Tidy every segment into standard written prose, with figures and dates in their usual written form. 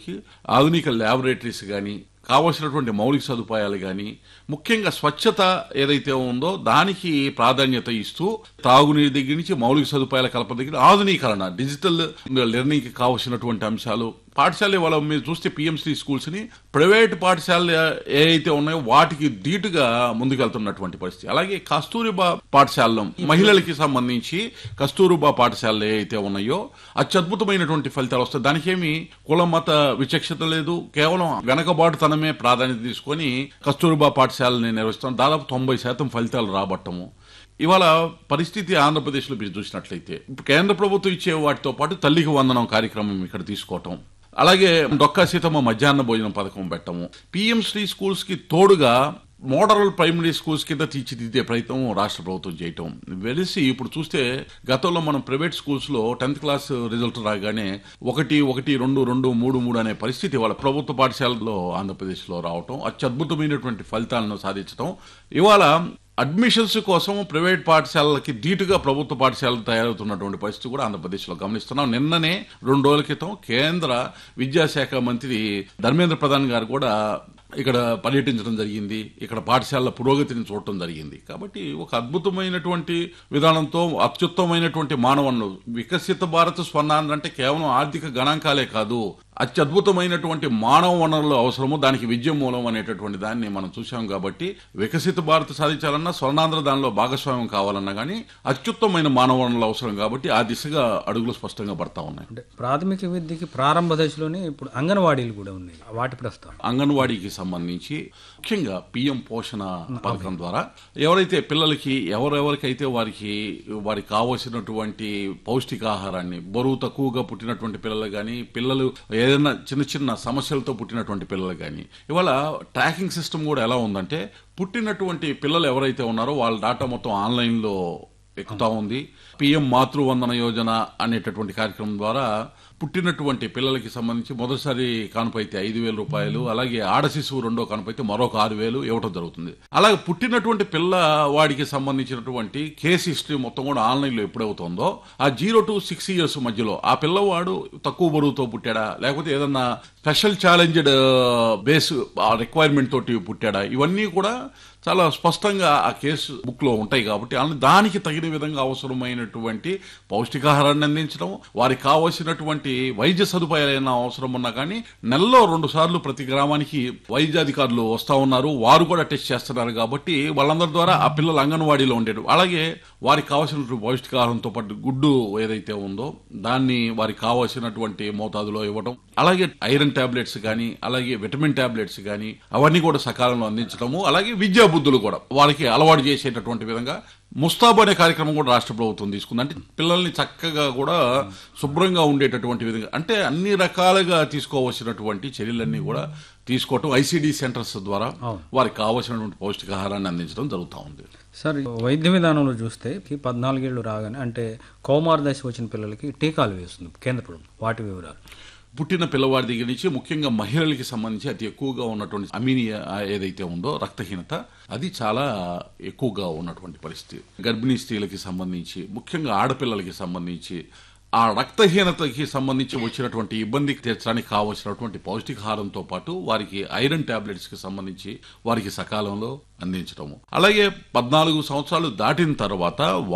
పిల్లలకి ఆధునిక ల్యాబొరేటరీస్ కానీ, కావలసినటువంటి మౌలిక సదుపాయాలు కానీ, ముఖ్యంగా స్వచ్ఛత ఏదైతే ఉందో దానికి ప్రాధాన్యత ఇస్తూ తాగునీరు దగ్గర నుంచి మౌలిక సదుపాయాల కల్పన దగ్గర ఆధునీకరణ, డిజిటల్ లెర్నింగ్ కి కావలసినటువంటి అంశాలు పాఠశాల ఇవాళ మీరు చూస్తే పిఎంసి స్కూల్స్ ని ప్రైవేట్ పాఠశాలలు ఏవైతే ఉన్నాయో వాటికి ధీటుగా ముందుకెళ్తున్నటువంటి పరిస్థితి. అలాగే కస్తూరిబా పాఠశాలలో మహిళలకి సంబంధించి కస్తూరిబా పాఠశాలలు ఏవైతే ఉన్నాయో అత్యద్భుతమైనటువంటి ఫలితాలు వస్తాయి. దానికేమి కుల మత విచక్షత లేదు, కేవలం వెనకబాటుతనమే ప్రాధాన్యత తీసుకొని కస్తూరిబా పాఠశాలని నిర్వహిస్తాం. దాదాపు 90% ఫలితాలు రాబట్టము. ఇవాళ పరిస్థితి ఆంధ్రప్రదేశ్లో మీరు చూసినట్లయితే కేంద్ర ప్రభుత్వం ఇచ్చే వాటితో పాటు తల్లికి వందనం కార్యక్రమం ఇక్కడ తీసుకోవటం, అలాగే డొక్కా సీతమ్మ మధ్యాహ్న భోజనం పథకం పెట్టము, పిఎం శ్రీ స్కూల్స్ కి తోడుగా మోడల్ ప్రైమరీ స్కూల్స్ కింద తీర్చిదిద్దే ప్రయత్నం రాష్ట్ర ప్రభుత్వం చేయటం వెలిసి ఇప్పుడు చూస్తే గతంలో మనం ప్రైవేట్ స్కూల్స్ లో 10th క్లాస్ రిజల్ట్ రాగానే 1, 1, 2, 2, 3, 3 అనే పరిస్థితి ఇవాళ ప్రభుత్వ పాఠశాలలో ఆంధ్రప్రదేశ్ లో రావటం, అత్యద్భుతమైనటువంటి ఫలితాలను సాధించడం. ఇవాళ అడ్మిషన్స్ కోసం ప్రైవేట్ పాఠశాలలకి ధీటుగా ప్రభుత్వ పాఠశాలలు తయారవుతున్నటువంటి పరిస్థితి కూడా ఆంధ్రప్రదేశ్లో గమనిస్తున్నాం. నిన్ననే 2 రోజుల క్రితం కేంద్ర విద్యాశాఖ మంత్రి ధర్మేంద్ర ప్రధాన్ గారు కూడా ఇక్కడ పర్యటించడం జరిగింది, ఇక్కడ పాఠశాలల పురోగతిని చూడటం జరిగింది. కాబట్టి ఒక అద్భుతమైనటువంటి విధానంతో అత్యుత్తమైనటువంటి మానవన్ను వికసిత భారత్ స్వర్ణాంధ్ర అంటే కేవలం ఆర్థిక గణాంకాలే కాదు, అత్యద్భుతమైనటువంటి మానవ వనరులు అవసరము, దానికి విద్య మూలం అనేటటువంటి దాన్ని మనం చూసాం. కాబట్టి వికసిత భారత్ సాధించాలన్నా స్వర్ణాంధ్ర దానిలో భాగస్వామ్యం కావాలన్నా కానీ అత్యుత్తమైన మానవ వనరులు అవసరం. కాబట్టి ఆ దిశగా అడుగులు స్పష్టంగా పడతా ఉన్నాయి. అంటే ప్రాథమిక విద్యకి ప్రారంభ దశలోనే ఇప్పుడు అంగన్వాడీలు కూడా ఉన్నాయి, వాటి ప్రస్తావన అంగన్వాడీకి సంబంధించి ముఖ్యంగా పిఎం పోషణ పథకం ద్వారా ఎవరైతే పిల్లలకి ఎవరెవరికైతే వారికి కావలసినటువంటి పౌష్టికాహారాన్ని బరువు తక్కువగా పుట్టినటువంటి పిల్లలు కానీ, పిల్లలు ఏదైనా చిన్న చిన్న సమస్యలతో పుట్టినటువంటి పిల్లలు కానీ, ఇవాళ ట్రాకింగ్ సిస్టమ్ కూడా ఎలా ఉందంటే పుట్టినటువంటి పిల్లలు ఎవరైతే ఉన్నారో వాళ్ళ డాటా మొత్తం ఆన్లైన్లో ఎక్కుతా ఉంది. పిఎం మాతృవందన యోజన అనేటటువంటి కార్యక్రమం ద్వారా పుట్టినటువంటి పిల్లలకి సంబంధించి మొదటిసారి కానుప అయితే 5,000 రూపాయలు, అలాగే ఆడ శిశువు రెండో కానుప అయితే మరొక 6,000 ఇవ్వటం జరుగుతుంది. అలాగే పుట్టినటువంటి పిల్లవాడికి సంబంధించినటువంటి కేసు హిస్టరీ మొత్తం కూడా ఆన్లైన్లో ఎప్పుడవుతుందో ఆ 0 to 6 years మధ్యలో ఆ పిల్లవాడు తక్కువ బరువుతో పుట్టాడా, లేకపోతే ఏదన్నా స్పెషల్ ఛాలెంజ్డ్ బేస్ రిక్వైర్మెంట్ తోటి పుట్టాడా, ఇవన్నీ కూడా చాలా స్పష్టంగా ఆ కేసు బుక్ లో ఉంటాయి. కాబట్టి దానికి తగిన విధంగా అవసరమైనటువంటి పౌష్టికాహారాన్ని అందించడం, వారికి కావలసినటువంటి వైద్య సదుపాయాలు ఏమైనా అవసరం ఉన్నా కానీ నెలలో 2 సార్లు ప్రతి గ్రామానికి వైద్యాధికారులు వస్తా ఉన్నారు, వారు కూడా టెస్ట్ చేస్తున్నారు. కాబట్టి వాళ్ళందరి ద్వారా ఆ పిల్లలు అంగన్వాడీలో ఉండేది. అలాగే వారికి కావాల్సినటువంటి పౌష్టికాహారంతో పాటు గుడ్డు ఏదైతే ఉందో దాన్ని వారికి కావాల్సినటువంటి మోతాదులో ఇవ్వడం, అలాగే ఐరన్ టాబ్లెట్స్ కానీ, అలాగే విటమిన్ టాబ్లెట్స్ కానీ అవన్నీ కూడా సకాలంలో అందించడము, అలాగే విద్యా బుద్ధులు కూడా వారికి అలవాటు చేసేటటువంటి విధంగా ముస్తాబు అనే కార్యక్రమం కూడా రాష్ట్ర ప్రభుత్వం తీసుకుంది. అంటే పిల్లల్ని చక్కగా కూడా శుభ్రంగా ఉండేటటువంటి విధంగా, అంటే అన్ని రకాలుగా తీసుకోవాల్సినటువంటి చర్యలన్నీ కూడా తీసుకోవటం, ఐసిడి సెంటర్స్ ద్వారా వారికి కావాల్సినటువంటి పౌష్టికాహారాన్ని అందించడం జరుగుతూ ఉంది. సార్, వైద్య విధానంలో చూస్తే 14 ఏళ్ళు రాగానే అంటే కౌమార దశ వచ్చిన పిల్లలకి టీకాలు వేస్తుంది కేంద్ర ప్రభుత్వం, వాటి వివరాలు. పుట్టిన పిల్లవాడి దగ్గర నుంచి ముఖ్యంగా మహిళలకి సంబంధించి అతి ఎక్కువగా ఉన్నటువంటి అనీమియా ఏదైతే ఉందో రక్తహీనత, అది చాలా ఎక్కువగా ఉన్నటువంటి పరిస్థితి. గర్భిణీ స్త్రీలకి సంబంధించి, ముఖ్యంగా ఆడపిల్లలకి సంబంధించి ఆ రక్తహీనతకి సంబంధించి వచ్చినటువంటి ఇబ్బందికి తీర్చడానికి కావలసినటువంటి పౌష్టికాహారంతో పాటు వారికి ఐరన్ టాబ్లెట్స్ కి సంబంధించి వారికి సకాలంలో అందించడము, అలాగే 14 సంవత్సరాలు దాటిన తర్వాత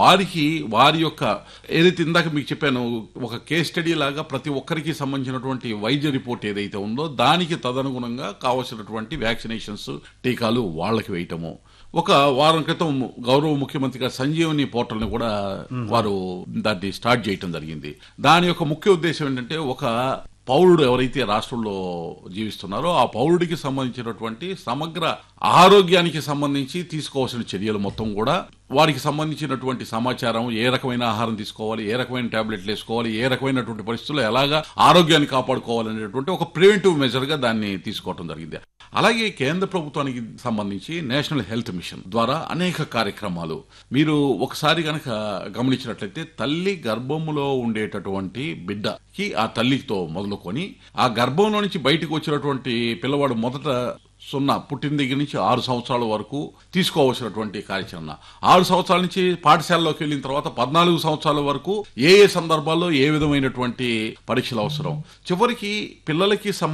వారి యొక్క ఏదైతే ఇందాక మీకు చెప్పాను ఒక కేస్ స్టడీ లాగా ప్రతి ఒక్కరికి సంబంధించినటువంటి వైద్య రిపోర్ట్ ఏదైతే ఉందో దానికి తదనుగుణంగా కావలసినటువంటి వ్యాక్సినేషన్స్ టీకాలు వాళ్ళకి వేయటము. ఒక వారం క్రితం గౌరవ ముఖ్యమంత్రిగా సంజీవని పోర్టల్ ని కూడా వారు దాన్ని స్టార్ట్ చేయటం జరిగింది. దాని యొక్క ముఖ్య ఉద్దేశం ఏంటంటే ఒక పౌరుడు ఎవరైతే రాష్ట్రంలో జీవిస్తున్నారో ఆ పౌరుడికి సంబంధించినటువంటి సమగ్ర ఆరోగ్యానికి సంబంధించి తీసుకోవాల్సిన చర్యలు మొత్తం కూడా వారికి సంబంధించినటువంటి సమాచారం, ఏ రకమైన ఆహారం తీసుకోవాలి, ఏ రకమైన టాబ్లెట్లు వేసుకోవాలి, ఏ రకమైనటువంటి పరిస్థితుల్లో ఎలాగా ఆరోగ్యాన్ని కాపాడుకోవాలనేటువంటి ఒక ప్రివెంటివ్ మెజర్ గా దాన్ని తీసుకోవడం జరిగింది. అలాగే కేంద్ర ప్రభుత్వానికి సంబంధించి నేషనల్ హెల్త్ మిషన్ ద్వారా అనేక కార్యక్రమాలు మీరు ఒకసారి కనుక గమనించినట్లయితే తల్లి గర్భములో ఉండేటటువంటి బిడ్డకి ఆ తల్లితో మొదలుకొని ఆ గర్భంలో నుంచి బయటకు వచ్చినటువంటి పిల్లవాడు మొదట పుట్టిన దగ్గర నుంచి 6 సంవత్సరాల వరకు తీసుకోవాల్సినటువంటి కార్యాచరణ, 6 సంవత్సరాల నుంచి పాఠశాలలోకి వెళ్ళిన తర్వాత 14 సంవత్సరాల వరకు ఏ సందర్భాల్లో ఏ విధమైనటువంటి పరీక్షలు అవసరం, చివరికి పిల్లలకి